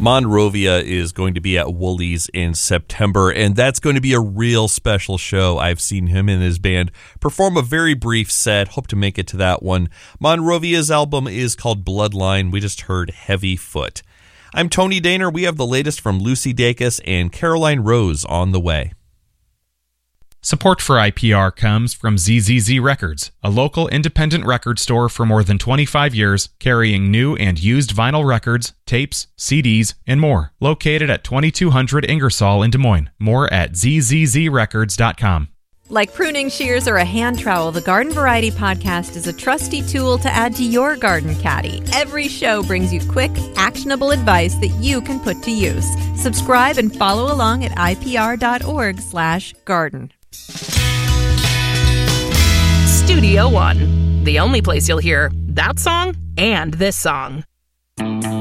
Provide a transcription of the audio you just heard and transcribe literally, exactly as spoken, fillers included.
Monrovia is going to be at Woolies in September, and that's going to be a real special show. I've seen him and his band perform a very brief set. Hope to make it to that one. Monrovia's album is called Bloodline. We just heard Heavy Foot. I'm Tony Daner. We have the latest from Lucy Dacus and Caroline Rose on the way. Support for I P R comes from Z Z Z Records, a local independent record store for more than twenty-five years, carrying new and used vinyl records, tapes, C Ds, and more. Located at twenty-two hundred Ingersoll in Des Moines. More at z z z records dot com. Like pruning shears or a hand trowel, the Garden Variety Podcast is a trusty tool to add to your garden caddy. Every show brings you quick, actionable advice that you can put to use. Subscribe and follow along at I P R dot org slash garden. Studio One, the only place you'll hear that song and this song.